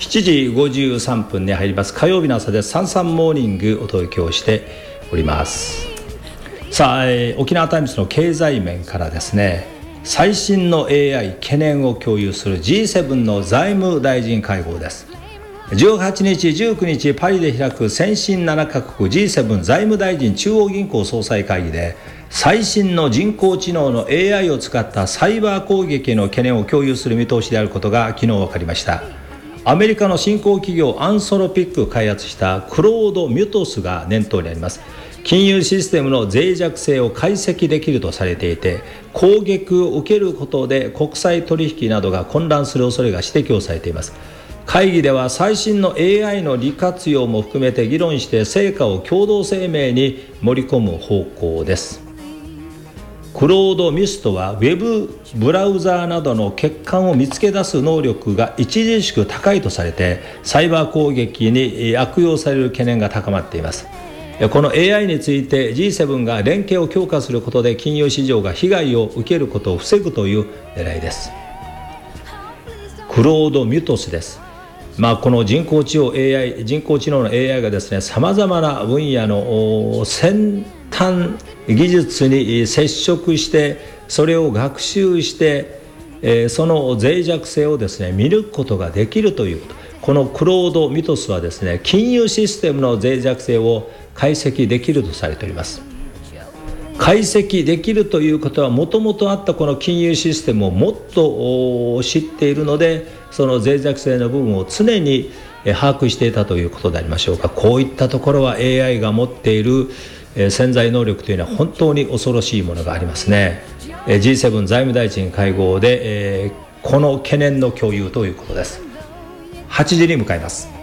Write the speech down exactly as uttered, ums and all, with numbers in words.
しちじごじゅうさんぷんに入ります火曜日の朝です。サンサンモーニングお届けをしております。さあ、えー、沖縄タイムズの経済面からですね、最新の エーアイ 懸念を共有する ジーセブン の財務大臣会合です。じゅうはちにちじゅうくにちパリで開く先進ななカ国 ジーセブン 財務大臣中央銀行総裁会議で、最新の人工知能の エーアイ を使ったサイバー攻撃への懸念を共有する見通しであることが昨日分かりました。アメリカの新興企業アンソロピック開発したクロード・ミュトスが念頭にあります。金融システムの脆弱性を解析できるとされていて、攻撃を受けることで国際取引などが混乱する恐れが指摘をされています。会議では最新の エーアイ の利活用も含めて議論して成果を共同声明に盛り込む方向です。クロード・ミストはウェブブラウザーなどの欠陥を見つけ出す能力が著しく高いとされて、サイバー攻撃に悪用される懸念が高まっています。この エーアイ について ジーセブン が連携を強化することで金融市場が被害を受けることを防ぐという狙いです。クロード・ミュトスです。まあ、この人工知能 エーアイ 人工知能の エーアイ がですね、さまざまな分野の先端技術に接触して、それを学習して、えー、その脆弱性をですね見抜くことができるということ。このクロード・ミトスはですね、金融システムの脆弱性を解析できるとされております。解析できるということは、もともとあったこの金融システムをもっと知っているので、その脆弱性の部分を常に把握していたということでありましょうか。こういったところは エーアイ が持っている潜在能力というのは本当に恐ろしいものがありますね。 ジーセブン 財務大臣会合でこの懸念の共有ということです。はちじに向かいます。